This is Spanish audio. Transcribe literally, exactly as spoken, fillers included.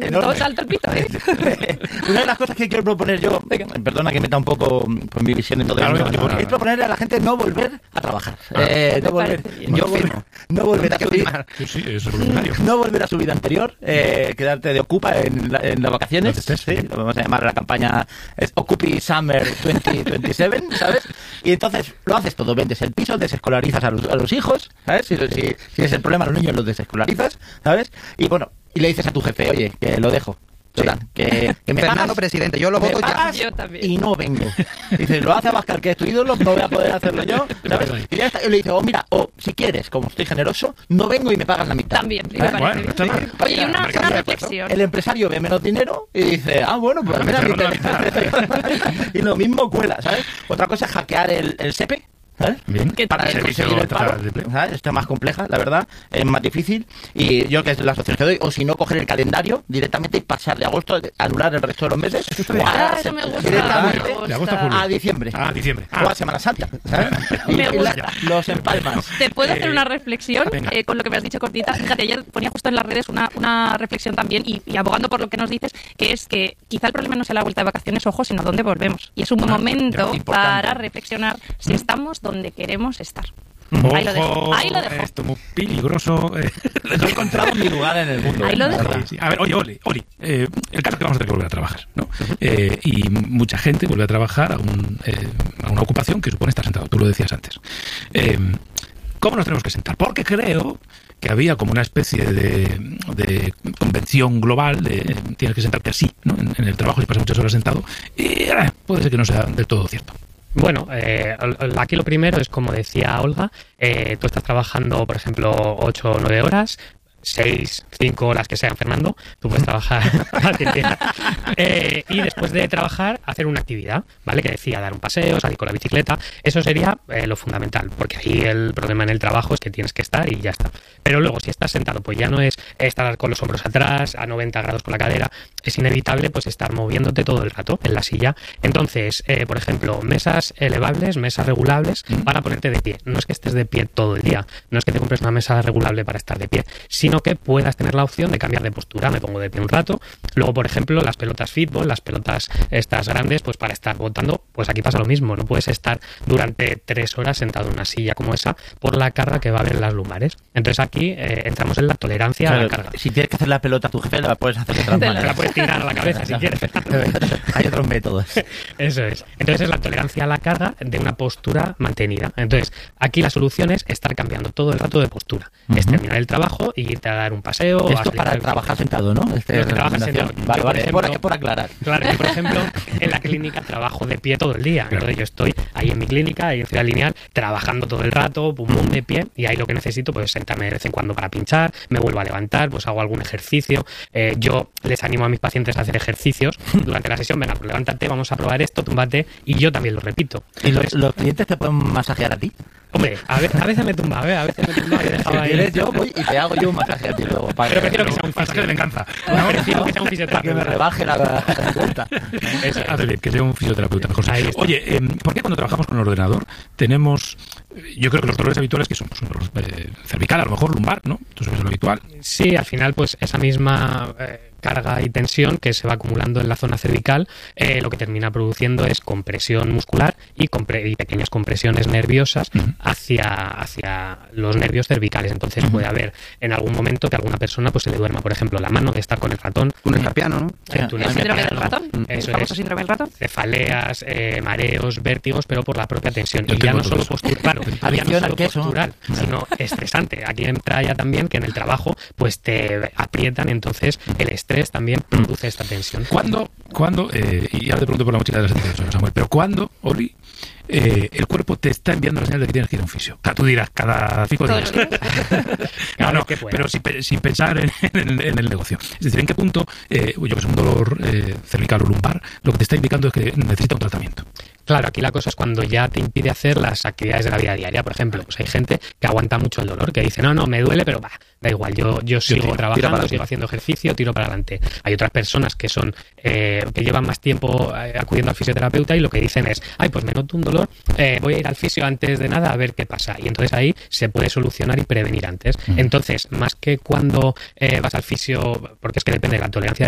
todo salto al pito, ¿eh? Una de las cosas que quiero proponer yo, Venga. perdona que meta un poco por mi visión en todo claro, esto, es proponerle a la gente no volver a trabajar. Ah, eh, no volver, yo volver, no volver a subir, sí, sí, es no volver a su vida anterior, eh, quedarte de ocupa en, la, en las vacaciones. No sí, lo vamos a llamar la campaña es Occupy Summer veinte veintisiete, ¿sabes? Y entonces lo haces todo, vendes el piso, desescolarizas a los, a los hijos, ¿sabes? Si, si, si es el problema, los niños los desescolarizas, ¿sabes? Y bueno, y le dices a tu jefe, oye, que lo dejo. Total, sí. que, que me Fernando, presidente, yo lo voto ya. Yo también. Y no vengo. Dice, lo hace Abascal, que es tu ídolo, no voy a poder hacerlo yo, ¿sabes? Y ya está. Y le dice, oh, mira, o oh, si quieres, como estoy generoso, no vengo y me pagas la mitad. También, me ¿sabes? parece Bueno, bien. no Oye, una, una reflexión. El empresario ve menos dinero y dice, ah, bueno, pues mira, mi y lo mismo cuela, ¿sabes? Otra cosa es hackear el, el S E P E. ¿sabes? Bien. Para conseguir el paro, ¿sabes? Esto es más compleja, la verdad, es más difícil. Y yo, que es las opciones que doy, o si no, coger el calendario directamente y pasar de agosto, anular el resto de los meses, ah, eso me gusta, directamente me gusta. De agosto a julio. a diciembre. Ah, diciembre. Ah. O a Semana Santa, ¿sabes? Y, me y la, los empalmas. Te puedo hacer Eh, una reflexión eh, con lo que me has dicho, cortita. Fíjate, ayer ponía justo en las redes una, una reflexión también y, y abogando por lo que nos dices, que es que quizá el problema no sea la vuelta de vacaciones, ojo, sino dónde volvemos. Y es un ah, momento ya, para reflexionar si estamos donde queremos estar. Ojo, ahí lo dejo. Ahí lo dejo. Esto es muy peligroso. No he encontrado mi lugar en el mundo. Ahí lo dejo. Sí, sí. A ver, oye, Oli, Oli eh, el caso es que vamos a tener que volver a trabajar, ¿no? Eh, y mucha gente vuelve a trabajar a, un, eh, a una ocupación que supone estar sentado. Tú lo decías antes. Eh, ¿Cómo nos tenemos que sentar? Porque creo que había como una especie de, de convención global de tienes que sentarte así, ¿no? En, en el trabajo y pasas muchas horas sentado. Y eh, puede ser que no sea del todo cierto. Bueno, eh, aquí lo primero es, como decía Olga, eh, tú estás trabajando, por ejemplo, ocho o nueve horas, seis, cinco horas que sean, Fernando, tú puedes trabajar eh, y después de trabajar hacer una actividad, ¿vale? Que decía dar un paseo, salir con la bicicleta, eso sería eh, lo fundamental, porque ahí el problema en el trabajo es que tienes que estar y ya está. Pero luego, si estás sentado, pues ya no es estar con los hombros atrás, a noventa grados con la cadera, es inevitable pues estar moviéndote todo el rato en la silla. Entonces, eh, por ejemplo, mesas elevables, mesas regulables para ponerte de pie. No es que estés de pie todo el día, no es que te compres una mesa regulable para estar de pie, sino que puedas tener la opción de cambiar de postura. Me pongo de pie un rato. Luego, por ejemplo, las pelotas fútbol, las pelotas estas grandes, pues para estar botando, pues aquí pasa lo mismo. No puedes estar durante tres horas sentado en una silla como esa por la carga que va a haber en las lumbares. Entonces aquí eh, entramos en la tolerancia claro, a la carga. Si tienes que hacer la pelota a tu jefe, la puedes hacer de otras maneras. La puedes tirar a la cabeza si quieres. Hay otros métodos. Eso es. Entonces es la tolerancia a la carga de una postura mantenida. Entonces aquí la solución es estar cambiando todo el rato de postura. Uh-huh. Es terminar el trabajo y irte a dar un paseo. Esto o para trabajar sentado, ¿no? Este es trabajar sentado. Vale, yo, vale, ejemplo, por, por aclarar. Claro, yo por ejemplo en la clínica trabajo de pie todo el día. Entonces yo estoy ahí en mi clínica, ahí en Ciudad Lineal, trabajando todo el rato, pum pum de pie, y ahí lo que necesito pues es sentarme de vez en cuando para pinchar, me vuelvo a levantar, pues hago algún ejercicio. Eh, yo les animo a mis pacientes a hacer ejercicios durante la sesión. Venga, pues levántate, vamos a probar esto, túmbate, y yo también lo repito. ¿Y Entonces, los, los clientes te pueden masajear a ti? Hombre, a, ver, a veces me tumba, ¿eh? A veces me tumba y dejaba si ahí. Yo voy y te hago yo un masaje a ti luego. Para pero prefiero que sea un fisio. Me venganza. No, prefiero que sea un fisioterapeuta. Que me rebaje la, la cuenta. Eso, hace bien, que sea un fisioterapeuta mejor. Oye, eh, ¿por qué cuando trabajamos con el ordenador tenemos, yo creo que los dolores habituales que son pues, un dolor eh, cervical, a lo mejor lumbar, ¿no? Esto es lo habitual. Sí, al final pues esa misma eh, carga y tensión que se va acumulando en la zona cervical, eh, lo que termina produciendo es compresión muscular y, compre- y pequeñas compresiones nerviosas uh-huh. hacia, hacia los nervios cervicales. Entonces uh-huh. puede haber en algún momento que a alguna persona pues se le duerma, por ejemplo, la mano de estar con el ratón. Un escapiano, ¿no? Sí, ¿El síndrome del ratón? Eso ¿El es. síndrome del ratón? Cefaleas, eh, mareos, vértigos, pero por la propia tensión. Y ya no solo postural, claro, ya no solo postural, sino estresante. Aquí entra ya también que en el trabajo pues te aprietan, entonces el estrés también produce esta tensión. ¿Cuándo, cuándo eh, y ahora te pregunto por la mochila de las setenta Samuel, pero cuándo, Oli, eh, el cuerpo te está enviando la señal de que tienes que ir a un fisio? O sea, tú dirás, cada cinco días. no, no, pero sin, sin pensar en, en, en el negocio. Es decir, ¿en qué punto, eh, yo que es un dolor eh, cervical o lumbar, lo que te está indicando es que necesita un tratamiento? Claro, aquí la cosa es cuando ya te impide hacer las actividades de la vida diaria. Por ejemplo, pues hay gente que aguanta mucho el dolor, que dice, no, no, me duele, pero bah, da igual, yo, yo sigo sí, trabajando, sigo haciendo ejercicio, tiro para adelante. Hay otras personas que son eh, que llevan más tiempo eh, acudiendo al fisioterapeuta y lo que dicen es, ay, pues me noto un dolor, eh, voy a ir al fisio antes de nada a ver qué pasa. Y entonces ahí se puede solucionar y prevenir antes. Uh-huh. Entonces, más que cuando eh, vas al fisio, porque es que depende de la tolerancia